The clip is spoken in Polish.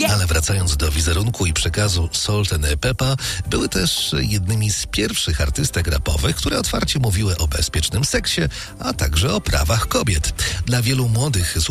Ale wracając do wizerunku i przekazu Salt and Peppa, były też jednymi z pierwszych artystek rapowych, które otwarcie mówiły o bezpiecznym seksie, a także o prawach kobiet. Dla wielu młodych